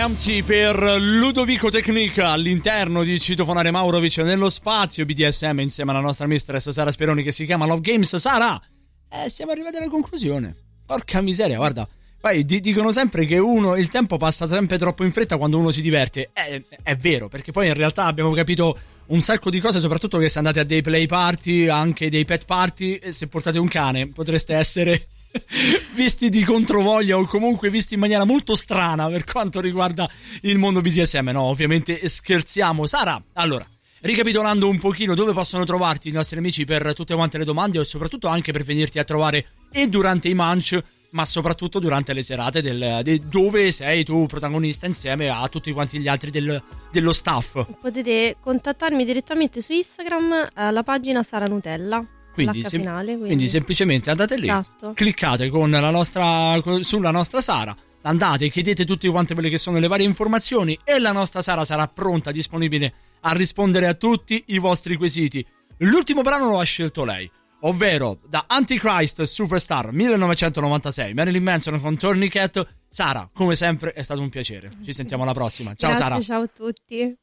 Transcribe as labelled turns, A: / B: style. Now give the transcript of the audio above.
A: Empty per Ludovico Tecnica all'interno di Citofonare Maurovic nello spazio BDSM insieme alla nostra mistress Sara Speroni che si chiama Love Games. Sara, siamo arrivati alla conclusione. Porca miseria, guarda. Poi dicono sempre che il tempo passa sempre troppo in fretta quando uno si diverte. È vero, perché poi in realtà abbiamo capito un sacco di cose, soprattutto che se andate a dei play party, anche dei pet party, e se portate un cane potreste essere visti di controvoglia o comunque visti in maniera molto strana per quanto riguarda il mondo BDSM. No, ovviamente scherziamo. Sara, allora, ricapitolando un pochino dove possono trovarti i nostri amici per tutte quante le domande e soprattutto anche per venirti a trovare e durante i munch, ma soprattutto durante le serate dove sei tu protagonista insieme a tutti quanti gli altri dello staff. Potete contattarmi direttamente su Instagram alla pagina Sara Nutella. Quindi semplicemente andate lì, esatto, cliccate sulla nostra Sara, andate, chiedete tutte quante quelle che sono le varie informazioni e la nostra Sara sarà pronta, disponibile a rispondere a tutti i vostri quesiti. L'ultimo brano lo ha scelto lei, ovvero da Antichrist Superstar 1996, Marilyn Manson con Tourniquet. Sara, come sempre è stato un piacere, ci sentiamo alla prossima. Ciao. Grazie, Sara. Ciao a tutti.